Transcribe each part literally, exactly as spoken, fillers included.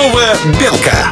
Здорова Белка.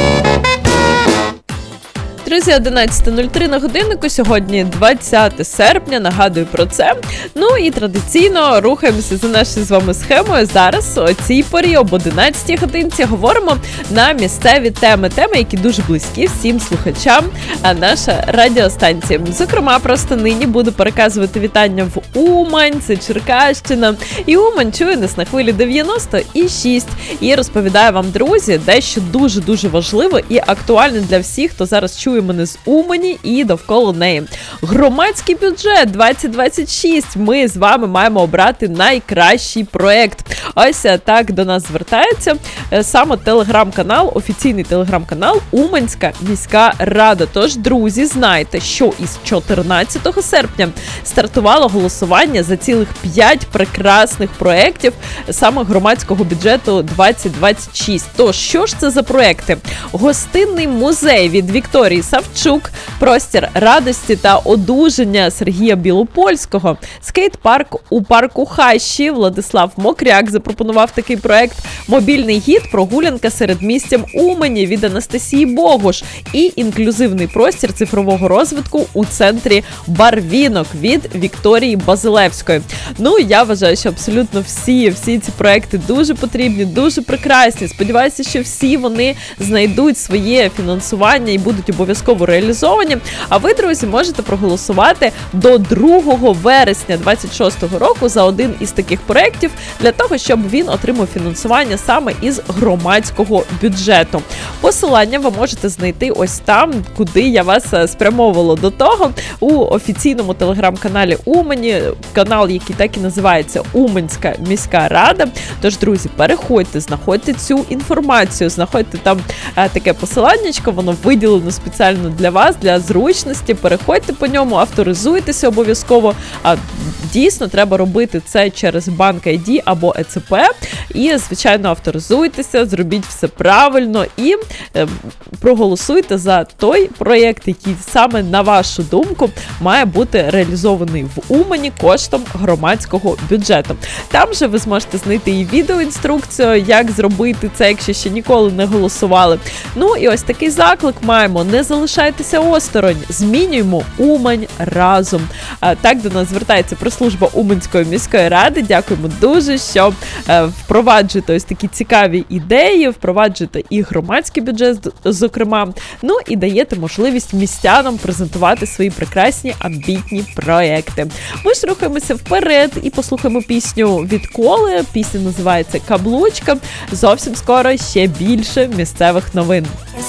Друзі, одинадцята нуль три на годиннику, сьогодні двадцяте серпня, нагадую про це. Ну і традиційно рухаємося за нашою з вами схемою. Зараз о цій порі, об одинадцятій годинці, говоримо на місцеві теми. Теми, які дуже близькі всім слухачам, а наша радіостанція. Зокрема, просто нині буду переказувати вітання в Умань, це Черкащина. І Умань чує нас на хвилі дев'яносто шість. І розповідаю вам, друзі, дещо дуже-дуже важливо і актуальне для всіх, хто зараз чує мене з Умані і довкола неї. Громадський бюджет двадцять двадцять шість. Ми з вами маємо обрати найкращий проект. Ось так до нас звертається саме телеграм-канал, офіційний телеграм-канал Уманська міська рада. Тож, друзі, знайте, що із чотирнадцятого серпня стартувало голосування за цілих п'ять прекрасних проєктів саме громадського бюджету двадцять двадцять шість. Тож, що ж це за проекти? Гостинний музей від Вікторії Савчук, простір радості та одужання Сергія Білопольського, скейт-парк у парку Хащі, Владислав Мокряк запропонував такий проект, мобільний гід «Прогулянка серед містям Умані» від Анастасії Богуш і інклюзивний простір цифрового розвитку у центрі Барвінок від Вікторії Базилевської. Ну, я вважаю, що абсолютно всі, всі ці проекти дуже потрібні, дуже прекрасні. Сподіваюся, що всі вони знайдуть своє фінансування і будуть обов'язково реалізовані. А ви, друзі, можете проголосувати до другого вересня двадцять шостого року за один із таких проєктів для того, щоб він отримав фінансування саме із громадського бюджету. Посилання ви можете знайти ось там, куди я вас спрямовувала до того, у офіційному телеграм-каналі Умані, канал, який так і називається Уманська міська рада. Тож, друзі, переходьте, знаходьте цю інформацію, знаходьте там а, таке посиланнячко, воно виділено спеціально для вас, для зручності. Переходьте по ньому, авторизуйтеся обов'язково. А дійсно треба робити це через банк ай ді або е це пе. І, звичайно, авторизуйтеся, зробіть все правильно і е, проголосуйте за той проєкт, який саме, на вашу думку, має бути реалізований в Умані коштом громадського бюджету. Там же ви зможете знайти і відеоінструкцію, як зробити це, якщо ще ніколи не голосували. Ну і ось такий заклик маємо: не залишайтеся осторонь, змінюємо Умань разом. А, так до нас звертається прес-служба Уманської міської ради. Дякуємо дуже, що е, впроваджуєте ось такі цікаві ідеї, впроваджуєте і громадський бюджет, зокрема, ну і даєте можливість містянам презентувати свої прекрасні амбітні проекти. Ми ж рухаємося вперед і послухаємо пісню від Коли. Пісня називається «Каблучка». Зовсім скоро ще більше місцевих новин.